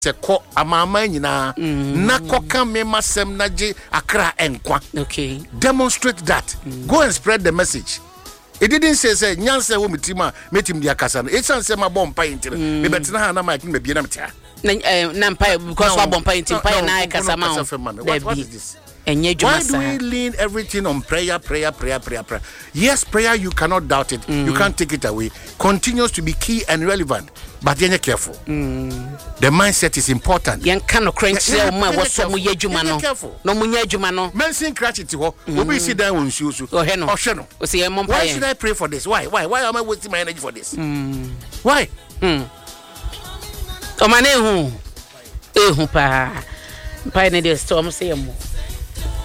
se ko amama nyina na koka me masem na je akra enkwa. Okay. Demonstrate that. Go and spread the message. It didn't say nyanse wo metima metim dia kasa no. It say ma bomb pa intire. Me betina ha na mic me bia na metia. Na mpa because wa bomb pa intire na kasa ma. What is this? Why do we lean everything on prayer? Yes, prayer, you cannot doubt it. You can't take it away. Continues to be key and relevant. But you're careful. The mindset is important. You cannot crunch your man. What's some careful. No munyajumano. Mention crashity. We see that on shoes. Why should I pray for this? Why am I wasting my energy for this? Why? Omane hu. Pa. Pa ne de storm say mo.